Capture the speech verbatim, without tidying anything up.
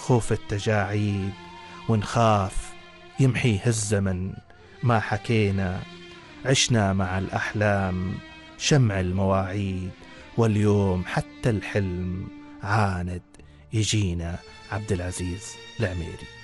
خوف التجاعيد، ونخاف يمحيه الزمن ما حكينا. عشنا مع الأحلام شمع المواعيد، واليوم حتى الحلم عاند يجينا. عبد العزيز العميري.